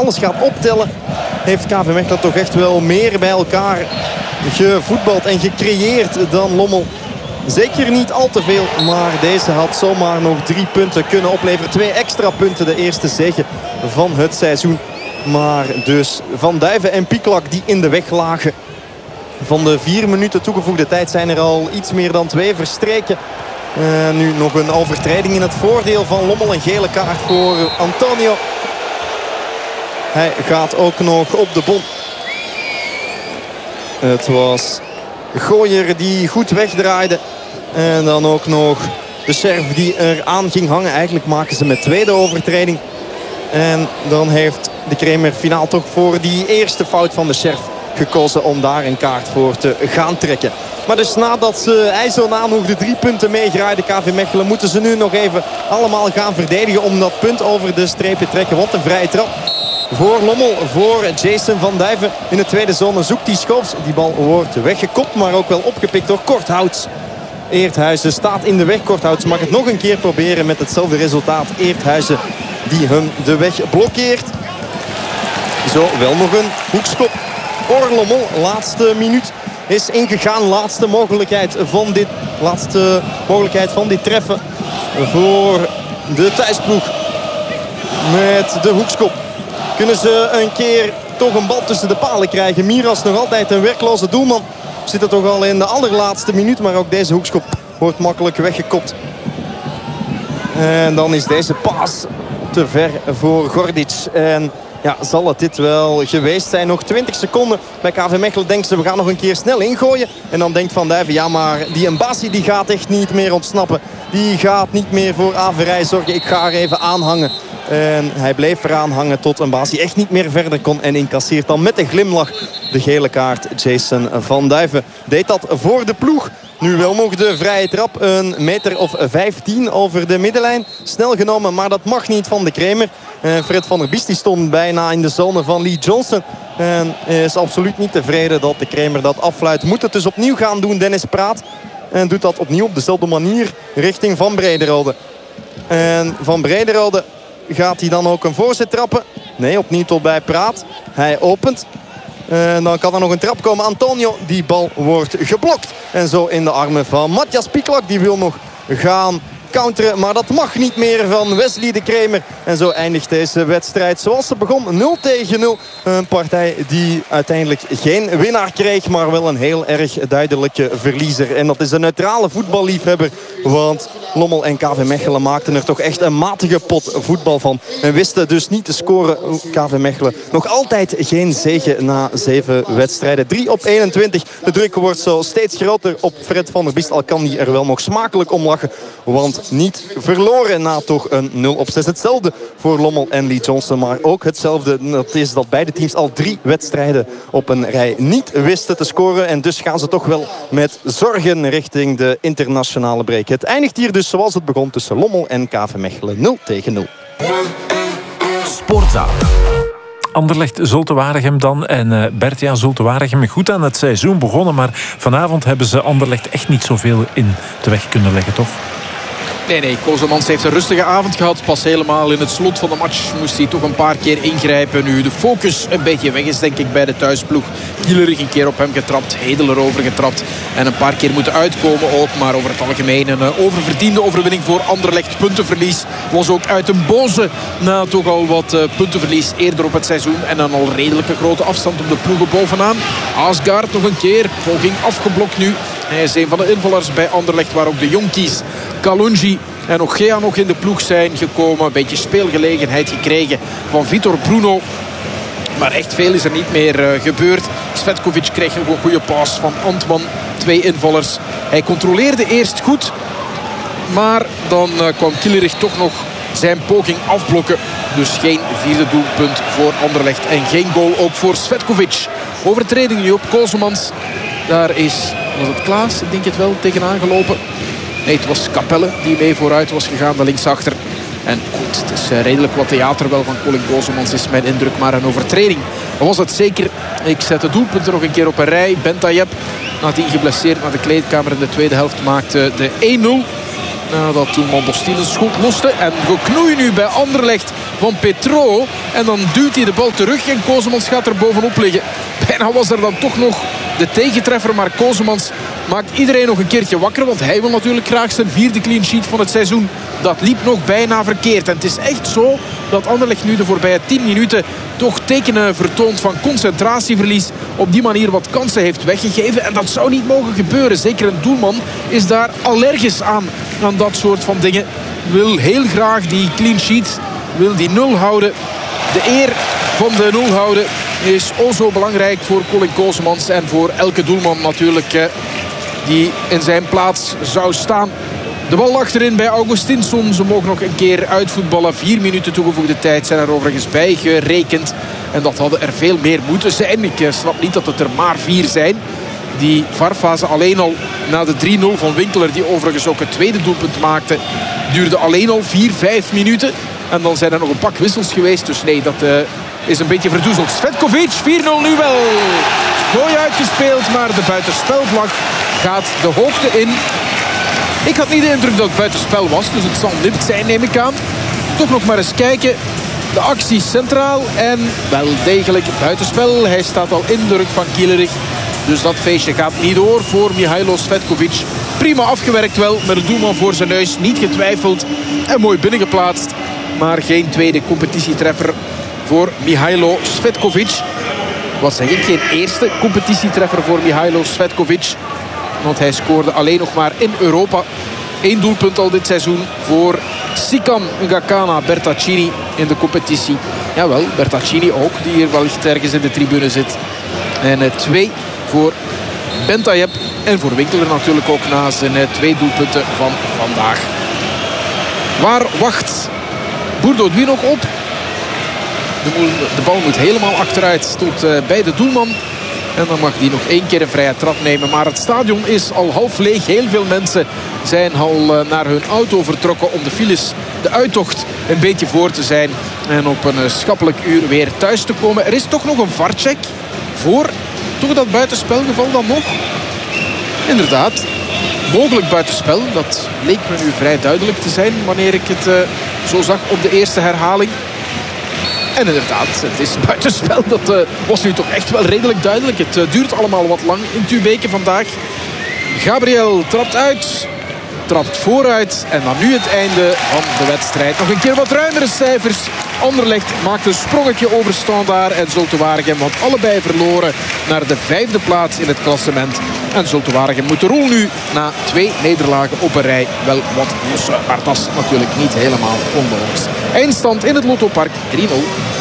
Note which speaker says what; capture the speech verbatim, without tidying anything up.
Speaker 1: alles gaat optellen, heeft K V Mechelen toch echt wel meer bij elkaar gevoetbald en gecreëerd dan Lommel. Zeker niet al te veel, maar deze had zomaar nog drie punten kunnen opleveren. Twee extra punten, de eerste zege van het seizoen. Maar dus Van Duiven en Pieklak die in de weg lagen. Van de vier minuten toegevoegde tijd zijn er al iets meer dan twee verstreken. Uh, nu nog een overtreding in het voordeel van Lommel. Een gele kaart voor Antonio. Hij gaat ook nog op de bon. Het was Gooier die goed wegdraaide. En dan ook nog de Scherf die er aan ging hangen. Eigenlijk maken ze met tweede overtreding. En dan heeft de Kremer finaal toch voor die eerste fout van de Scherf gekozen om daar een kaart voor te gaan trekken. Maar dus nadat ze IJsselnaam nog de drie punten meegraaide, K V Mechelen, moeten ze nu nog even allemaal gaan verdedigen om dat punt over de streep te trekken. Want een vrije trap voor Lommel, voor Jason Van Duiven in de tweede zone. Zoekt die Schoofs. Die bal wordt weggekopt, maar ook wel opgepikt door Korthouts. Eerthuizen staat in de weg. Korthouts mag het nog een keer proberen met hetzelfde resultaat. Eerthuizen die hem de weg blokkeert. Zo, wel nog een hoekschop. Lommel, laatste minuut is ingegaan. Laatste mogelijkheid van dit, laatste mogelijkheid van dit treffen voor de thuisploeg. Met de hoekschop kunnen ze een keer toch een bal tussen de palen krijgen. Miras nog altijd een werkloze doelman. Zit er toch al in de allerlaatste minuut. Maar ook deze hoekschop wordt makkelijk weggekopt. En dan is deze paas te ver voor Gordic. En ja, zal het dit wel geweest zijn. Nog twintig seconden bij K V Mechelen. Denkt ze, we gaan nog een keer snel ingooien. En dan denkt Van Duiven, ja maar die Mbassi die gaat echt niet meer ontsnappen. Die gaat niet meer voor averij zorgen. Ik ga er even aanhangen. En hij bleef eraan hangen tot Mbassi echt niet meer verder kon. En incasseert dan met een glimlach de gele kaart Jason Van Duiven. Deed dat voor de ploeg. Nu wel nog de vrije trap. Een meter of vijftien over de middenlijn. Snel genomen, maar dat mag niet van de Kremer. En Fred van der Biest die stond bijna in de zone van Lee Johnson. En is absoluut niet tevreden dat de Kremer dat affluit. Moet het dus opnieuw gaan doen, Dennis Praat. En doet dat opnieuw op dezelfde manier richting Van Brederode. En Van Brederode gaat hij dan ook een voorzet trappen. Nee, opnieuw tot bij Praat. Hij opent. En dan kan er nog een trap komen. Antonio, die bal wordt geblokt. En zo in de armen van Matthias Pieklak. Die wil nog gaan counteren, maar dat mag niet meer van Wesley de Kremer. En zo eindigt deze wedstrijd zoals ze begon. nul tegen nul. Een partij die uiteindelijk geen winnaar kreeg, maar wel een heel erg duidelijke verliezer. En dat is een neutrale voetballiefhebber. Want Lommel en K V Mechelen maakten er toch echt een matige pot voetbal van. En wisten dus niet te scoren. K V Mechelen nog altijd geen zege na zeven wedstrijden. drie op eenentwintig. De druk wordt zo steeds groter op Fred van der Biest. Al kan hij er wel nog smakelijk om lachen. Want niet verloren na toch een nul op zes. Hetzelfde voor Lommel en Lee Johnson. Maar ook hetzelfde, dat is dat beide teams al drie wedstrijden op een rij niet wisten te scoren. En dus gaan ze toch wel met zorgen richting de internationale break. Het eindigt hier dus zoals het begon tussen Lommel en K V Mechelen. nul tegen nul.
Speaker 2: Sportzaal. Anderlecht, Zulte Waregem dan. En uh, Bert, ja, Zulte Waregem goed aan het seizoen begonnen. Maar vanavond hebben ze Anderlecht echt niet zoveel in de weg kunnen leggen, toch?
Speaker 3: Nee, nee, Kozelmans heeft een rustige avond gehad. Pas helemaal in het slot van de match moest hij toch een paar keer ingrijpen. Nu de focus een beetje weg is, denk ik, bij de thuisploeg. Kielerig een keer op hem getrapt, Hedel erover getrapt. En een paar keer moeten uitkomen ook. Maar over het algemeen een oververdiende overwinning voor Anderlecht. Puntenverlies was ook uit een boze na toch al wat puntenverlies eerder op het seizoen. En een al redelijke grote afstand op de ploegen bovenaan. Asgaard nog een keer, poging afgeblokt nu. Hij is een van de invallers bij Anderlecht, waar ook de jonkies Kalungi en Ogea nog in de ploeg zijn gekomen. Een beetje speelgelegenheid gekregen van Vitor Bruno. Maar echt veel is er niet meer uh, gebeurd. Svetkovic kreeg nog een goede paas van Antman. Twee invallers. Hij controleerde eerst goed. Maar dan uh, kwam Kielerig toch nog zijn poging afblokken. Dus geen vierde doelpunt voor Anderlecht. En geen goal ook voor Svetkovic. Overtreding nu op Kozelmans. Daar is, was het Klaas, ik denk het wel, tegenaan gelopen. Nee, het was Capelle die mee vooruit was gegaan, de linksachter. En goed, het is redelijk wat theater wel van Colin Kozelmans, is mijn indruk. Maar een overtreding was het zeker. Ik zet de doelpunten nog een keer op een rij. Bentayeb, nadien geblesseerd naar de kleedkamer in de tweede helft, maakte de één nul. Nadat toen Mandostine schot loste. En geknoei nu bij Anderlecht van Petro. En dan duwt hij de bal terug en Kosemans gaat er bovenop liggen. Bijna was er dan toch nog de tegentreffer. Maar Kosemans maakt iedereen nog een keertje wakker. Want hij wil natuurlijk graag zijn vierde clean sheet van het seizoen. Dat liep nog bijna verkeerd. En het is echt zo dat Anderlecht nu de voorbije tien minuten toch tekenen vertoont van concentratieverlies. Op die manier wat kansen heeft weggegeven. En dat zou niet mogen gebeuren. Zeker een doelman is daar allergisch aan. Aan dat soort van dingen. Wil heel graag die clean sheet. Wil die nul houden. De eer van de nul houden is o zo belangrijk voor Colin Kosemans. En voor elke doelman natuurlijk eh, die in zijn plaats zou staan. De bal achterin bij Augustinsson. Ze mogen nog een keer uitvoetballen. Vier minuten toegevoegde tijd zijn er overigens bij gerekend. En dat hadden er veel meer moeten zijn. Ik snap niet dat het er maar vier zijn. Die V A R-fase alleen al na de drie nul van Winkler, die overigens ook het tweede doelpunt maakte, duurde alleen al vier, vijf minuten. En dan zijn er nog een pak wissels geweest. Dus nee, dat uh, is een beetje verdoezeld. Svetkovic, vier nul nu wel. Mooi uitgespeeld, maar de buitenspelvlag gaat de hoogte in. Ik had niet de indruk dat het buitenspel was, dus het zal nipt zijn, neem ik aan. Toch nog maar eens kijken. De actie centraal en wel degelijk buitenspel. Hij staat al in de rug van Kielerich. Dus dat feestje gaat niet door voor Mihailo Svetkovic. Prima afgewerkt wel, met de doelman voor zijn neus. Niet getwijfeld en mooi binnengeplaatst. Maar geen tweede competitietreffer voor Mihailo Svetkovic. Wat zeg ik, geen eerste competitietreffer voor Mihailo Svetkovic. Want hij scoorde alleen nog maar in Europa. Eén doelpunt al dit seizoen voor Sikam Ngakana Bertaccini in de competitie. Jawel, Bertaccini ook, die hier wellicht ergens in de tribune zit. En uh, twee voor Bentayeb. En voor Winkler natuurlijk ook na zijn uh, twee doelpunten van vandaag. Waar wacht Bourdoudoui nog op? De, de bal moet helemaal achteruit tot uh, bij de doelman. En dan mag hij nog één keer een vrije trap nemen. Maar het stadion is al half leeg. Heel veel mensen zijn al naar hun auto vertrokken om de files, de uittocht, een beetje voor te zijn. En op een schappelijk uur weer thuis te komen. Er is toch nog een V A R-check voor toch dat buitenspelgeval dan nog. Inderdaad, mogelijk buitenspel. Dat leek me nu vrij duidelijk te zijn wanneer ik het uh, zo zag op de eerste herhaling. En inderdaad, het is buitenspel. Dat uh, was nu toch echt wel redelijk duidelijk. Het uh, duurt allemaal wat lang in Tubeke vandaag. Gabriel trapt uit. Trapt vooruit. En dan nu het einde van de wedstrijd. Nog een keer wat ruimere cijfers. Anderlecht maakt een sprongetje over Standaard en Zulte Waregem. Want allebei verloren naar de vijfde plaats in het klassement. En Zulte Waregem moet de rol nu na twee nederlagen op een rij wel wat lossen. Maar dat is natuurlijk niet helemaal onlogisch. Eindstand in het Lottopark drie nul.